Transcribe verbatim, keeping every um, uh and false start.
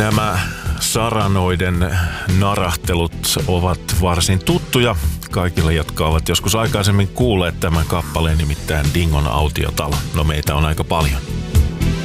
Nämä saranoiden narahtelut ovat varsin tuttuja kaikille, jotka ovat joskus aikaisemmin kuulleet tämän kappaleen, nimittäin Dingon autiotalo. No meitä on aika paljon.